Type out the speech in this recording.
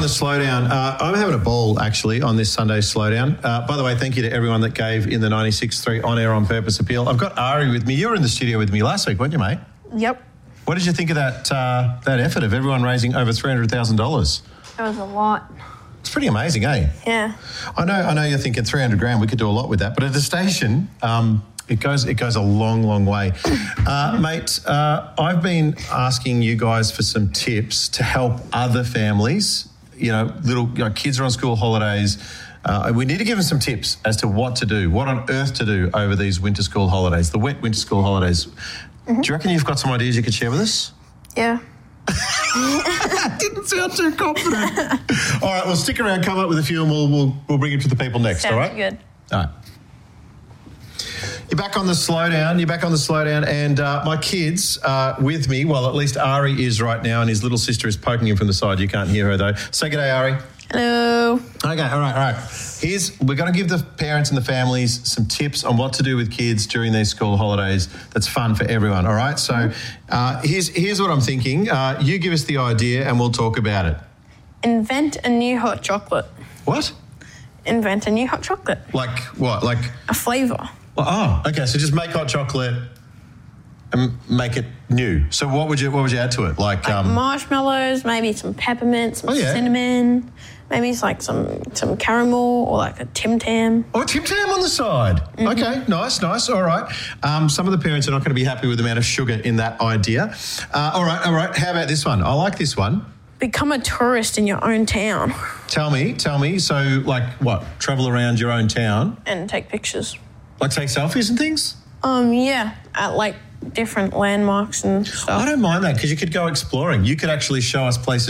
on the Slowdown. I'm having a ball, actually, on this Sunday Slowdown. By the way, thank you to everyone that gave in the 96.3 On Air On Purpose appeal. I've got Ari with me. You were in the studio with me last week, weren't you, mate? Yep. What did you think of that effort of everyone raising over $300,000? It was a lot. It's pretty amazing, eh? Yeah. I know you're thinking 300 grand, we could do a lot with that, but at the station, it goes a long, long way. Mate, I've been asking you guys for some tips to help other families. Kids are on school holidays. We need to give them some tips as to what to do, what on earth to do over these winter school holidays, the wet winter school holidays. Mm-hmm. Do you reckon you've got some ideas you could share with us? Yeah. Didn't sound too confident. All right, well, stick around, come up with a few, and we'll bring it to the people next. Sounds all right? Good. All right. You're back on the Slowdown, and my kids are with me. Well, at least Ari is right now, and his little sister is poking him from the side. You can't hear her, though. Say good day, Ari. Hello. Okay, all right. We're going to give the parents and the families some tips on what to do with kids during these school holidays that's fun for everyone, all right? So here's what I'm thinking. You give us the idea and we'll talk about it. Invent a new hot chocolate. What? Invent a new hot chocolate. Like what? Like a flavour. Oh, okay. So just make hot chocolate and make it new. So what would you add to it? Like marshmallows, maybe some peppermint, some cinnamon, maybe it's like some caramel or like a Tim Tam. Oh, Tim Tam on the side. Mm-hmm. Okay, nice. All right. Some of the parents are not going to be happy with the amount of sugar in that idea. All right. How about this one? I like this one. Become a tourist in your own town. Tell me. So, like what? Travel around your own town? And take pictures. Like take selfies and things? Yeah, at like different landmarks and stuff. I don't mind that because you could go exploring. You could actually show us places